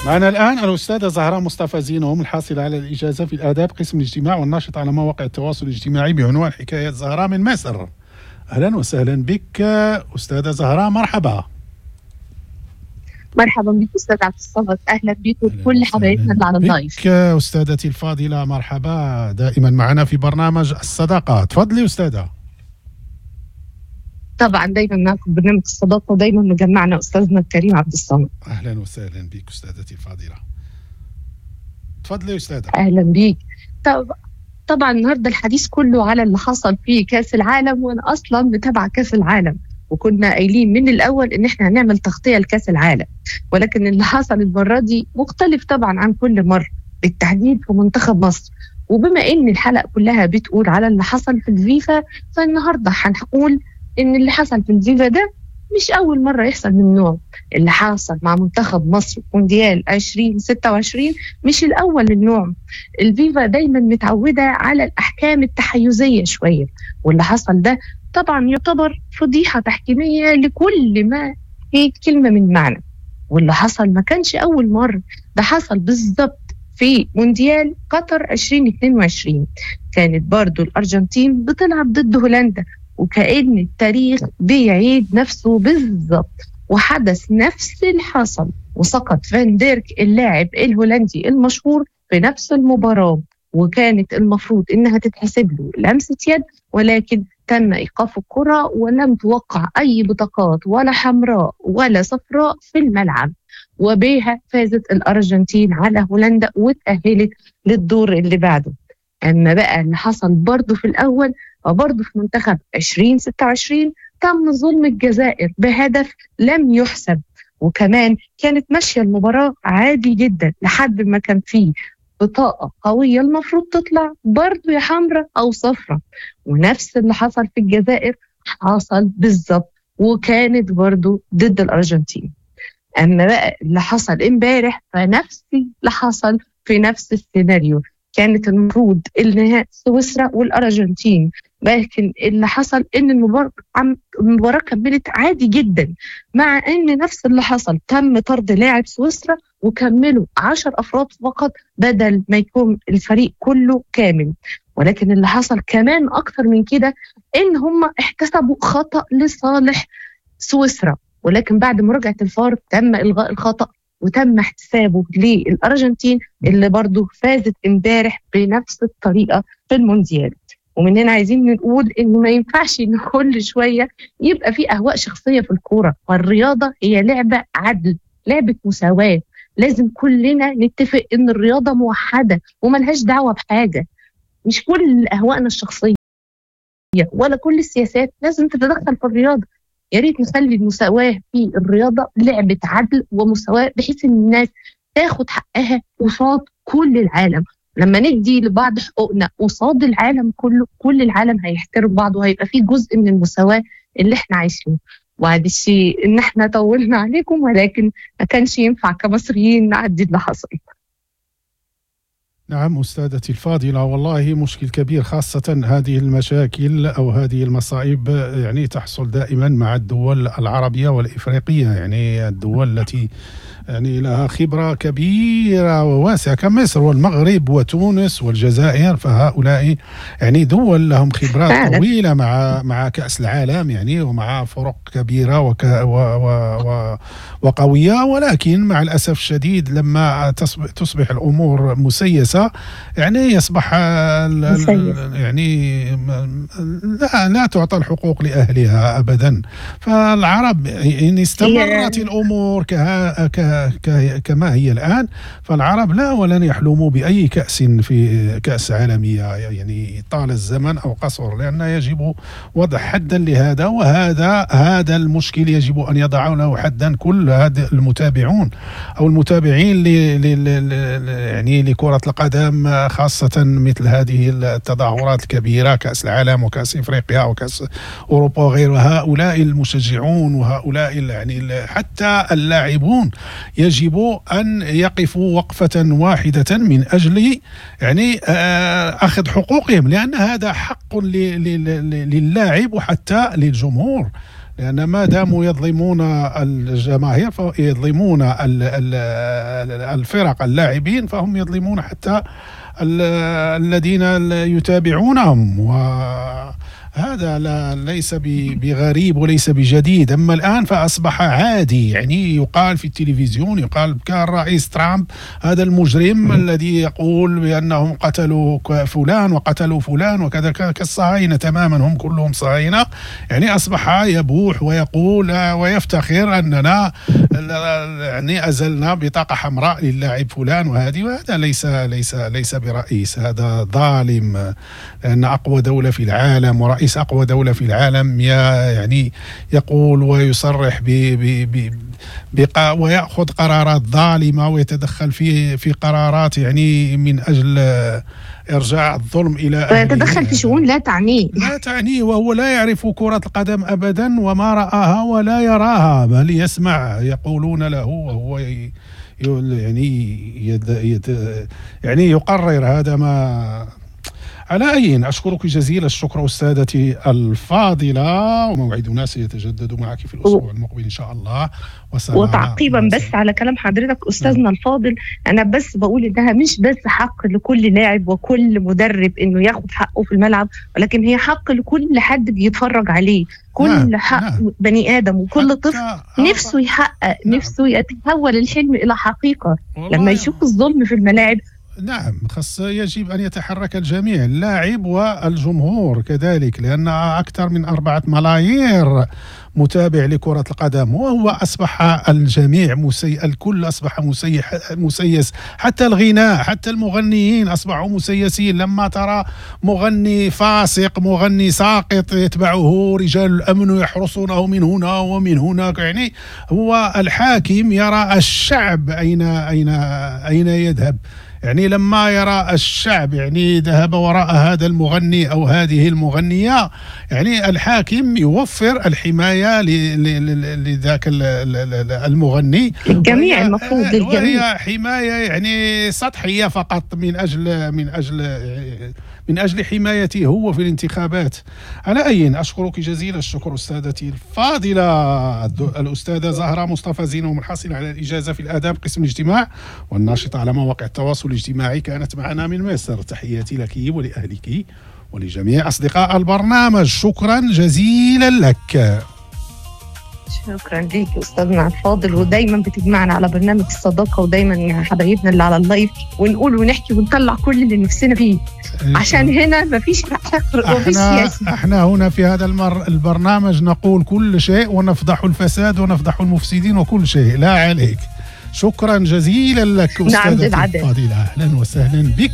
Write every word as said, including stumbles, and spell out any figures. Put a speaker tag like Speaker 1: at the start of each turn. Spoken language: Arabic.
Speaker 1: معنا الآن الأستاذة زهراء مصطفى زينهم، الحاصلة على الإجازة في الآداب قسم الاجتماع والناشطة على مواقع التواصل الاجتماعي بعنوان حكايات زهراء من مصر. أهلا وسهلا بك أستاذة زهراء، مرحبا.
Speaker 2: مرحبا بك أستاذ عبد الصمد، أهلا بك وكل حبايبنا اللي على اللايف.
Speaker 1: بك أستاذتي الفاضلة، مرحبا دائما معنا في برنامج الصداقة. تفضلي أستاذة.
Speaker 2: طبعا دايما معكم برنامج الصداقة ودايما مجمعنا أستاذنا الكريم عبد الصمد.
Speaker 1: أهلا وسهلا بك أستاذتي الفاضلة، تفضلي أستاذة.
Speaker 2: أهلا بك. طب طبعا النهارده الحديث كله على اللي حصل في كأس العالم، وأنا أصلا متابعة كأس العالم وكنا قايلين من الأول إن إحنا هنعمل تغطية لكأس العالم، ولكن اللي حصل المرة دي مختلف طبعا عن كل مرة، بالتحديد في منتخب مصر. وبما إن الحلقة كلها بتقول على اللي حصل في الفيفا، فالنهارده هنقول إن اللي حصل في الفيفا ده مش أول مرة يحصل من نوع. اللي حصل مع منتخب مصر مونديال عشرين ستة وعشرين مش الأول من نوع. الفيفا دايما متعودة على الأحكام التحيزية شوية، واللي حصل ده طبعا يعتبر فضيحة تحكيمية لكل ما هي كلمة من معنى. واللي حصل ما كانش أول مرة، ده حصل بالضبط في مونديال قطر عشرين اثنين وعشرين. كانت برضو الأرجنتين بتلعب ضد هولندا، وكأن التاريخ بيعيد نفسه بالضبط، وحدث نفس اللي حصل، وسقط فان ديرك اللاعب الهولندي المشهور في نفس المباراة، وكانت المفروض إنها تتحسب له لمسة يد، ولكن تم إيقاف الكرة ولم توقع أي بطاقات ولا حمراء ولا صفراء في الملعب، وبها فازت الأرجنتين على هولندا وتأهلت للدور اللي بعده. أما بقى اللي حصل برضو في الأول وبرضو في منتخب عشرين ستة وعشرين، تم ظلم الجزائر بهدف لم يحسب، وكمان كانت ماشية المباراة عادي جدا لحد ما كان فيه بطاقة قوية المفروض تطلع برضو يا حمراء أو صفرة، ونفس اللي حصل في الجزائر حصل بالضبط، وكانت برضو ضد الأرجنتين. أما بقى اللي حصل امبارح فنفس اللي حصل في نفس السيناريو، كانت المفروض النهائي سويسرا والأرجنتين، لكن اللي حصل إن المباراة المباراة كملت عادي جدا، مع إن نفس اللي حصل تم طرد لاعب سويسرا وكملوا عشر أفراد فقط بدل ما يكون الفريق كله كامل. ولكن اللي حصل كمان أكثر من كده إن هم احتسبوا خطأ لصالح سويسرا، ولكن بعد مراجعة الفار تم إلغاء الخطأ وتم احتسابه للأرجنتين اللي برضو فازت امبارح بنفس الطريقة في المونديال. ومن هنا عايزين نقول إنه ما ينفعش إن كل شوية يبقى في أهواء شخصية في الكورة، والرياضة هي لعبة عدل، لعبة مساواة. لازم كلنا نتفق إن الرياضة موحدة وملهاش دعوة بحاجة، مش كل أهوائنا الشخصية ولا كل السياسات لازم تتدخل في الرياضة. يا ريت نخلي المساواة في الرياضة لعبة عدل ومساواة، بحيث إن الناس تاخد حقها قصاد كل العالم. لما ندي لبعض حقوقنا قصاد العالم كله، كل العالم هيحترم بعض وهيبقى فيه جزء من المساواة اللي احنا عايشينه. وهذا الشيء ان احنا طولنا عليكم، ولكن ما كانش ينفع كمصريين نعدي اللي حصل.
Speaker 1: نعم أستاذتي الفاضلة، والله مشكل كبير، خاصة هذه المشاكل أو هذه المصائب يعني تحصل دائما مع الدول العربية والإفريقية، يعني الدول التي يعني لها خبرة كبيرة وواسعة كمصر والمغرب وتونس والجزائر، فهؤلاء يعني دول لهم خبرات فعلا طويلة مع مع كأس العالم يعني، ومع فرق كبيرة وك و و و وقوية. ولكن مع الأسف الشديد لما تصبح, تصبح الأمور مسيسة يعني يصبح يعني لا لا تعطى الحقوق لأهلها أبدا. فالعرب إن استمرت الأمور كها كما هي الآن، فالعرب لا ولن يحلموا بأي كأس في كأس عالمية يعني طال الزمن أو قصر، لأن يجب وضع حدا لهذا، وهذا هذا المشكل يجب أن يضعوا له حدا كل هذا المتابعون أو المتابعين ل يعني لكرة القدم، خاصة مثل هذه التظاهرات الكبيرة كأس العالم وكأس إفريقيا وكأس أوروبا وغيرها. هؤلاء المشجعون وهؤلاء يعني حتى اللاعبون يجب أن يقفوا وقفة واحدة من أجل يعني أخذ حقوقهم، لأن هذا حق للاعب وحتى للجمهور. لأن ما داموا يظلمون الجماهير فيظلمون الفرق اللاعبين، فهم يظلمون حتى الذين يتابعونهم، وهذا لا ليس بغريب وليس بجديد. أما الآن فأصبح عادي، يعني يقال في التلفزيون، يقال كان رئيس ترامب هذا المجرم الذي يقول بأنهم قتلوا فلان وقتلوا فلان وكذا، كالصهاينة تماما، هم كلهم صهاينة. يعني أصبح يبوح ويقول ويفتخر أننا يعني أزلنا بطاقة حمراء للاعب فلان وهذه، وهذا ليس ليس ليس برئيس، هذا ظالم. لأن أقوى دولة في العالم ورئيس أقوى دولة في العالم يعني يقول ويصرح ب ب ب ويأخذ قرارات ظالمة ويتدخل في في قرارات يعني من أجل إرجاع الظلم إلى أهله.
Speaker 2: ويتدخل في شؤون لا تعنيه
Speaker 1: لا تعنيه، وهو لا يعرف كرة القدم أبدا وما رآها ولا يراها، بل يسمع يقولون له وهو يعني يد يد يعني يقرر هذا ما. على أي، أشكرك جزيل الشكر أستاذتي الفاضلة، وموعدنا سيتجدد معك في الأسبوع المقبل إن شاء الله.
Speaker 2: وتعقيبا بس على كلام حضرتك أستاذنا الفاضل، أنا بس بقول إنها مش بس حق لكل لاعب وكل مدرب إنه ياخد حقه في الملعب، ولكن هي حق لكل حد بيتفرج عليه، كل نعم. حق نعم. بني آدم وكل طفل نفسه يحقق نعم. نفسه يتحول الحلم إلى حقيقة لما يشوف الظلم في الملاعب.
Speaker 1: نعم، خص يجب أن يتحرك الجميع، اللاعب والجمهور كذلك، لأن أكثر من أربعة ملايير متابع لكرة القدم، وهو أصبح الجميع مسي... الكل أصبح مسيح... مسيس، حتى الغناء، حتى المغنيين أصبحوا مسيسين. لما ترى مغني فاسق، مغني ساقط، يتبعه رجال الأمن يحرسونه من هنا ومن هناك. يعني هو الحاكم يرى الشعب أين أين أين يذهب، يعني لما يرى الشعب يعني ذهب وراء هذا المغني أو هذه المغنية، يعني الحاكم يوفر الحماية لذاك المغني.
Speaker 2: الجميع المفروض الجميع،
Speaker 1: وهي حماية يعني سطحية فقط من أجل من أجل من أجل حمايته هو في الانتخابات. على أي، أشكرك جزيل الشكر أستاذتي الفاضلة الأستاذة زهرة مصطفى زينو، منحصلة على الإجازة في الآداب قسم الاجتماع والناشطة على مواقع التواصل الاجتماعي، كانت معنا من مصر. تحياتي لك ولأهلك ولجميع أصدقاء البرنامج، شكرا جزيلا لك.
Speaker 2: شكرا ليك أستاذنا الفاضل، ودايما بتجمعنا على برنامج الصداقة، ودايما حبايبنا اللي على اللايف ونقول ونحكي ونطلع كل اللي نفسنا فيه، عشان هنا مفيش حقر ومفيش سياسة.
Speaker 1: احنا هنا في هذا المر البرنامج نقول كل شيء ونفضح الفساد ونفضح المفسدين وكل شيء، لا عليك. شكرا جزيلا لك أستاذتي الفاضلة، أهلا وسهلا بك.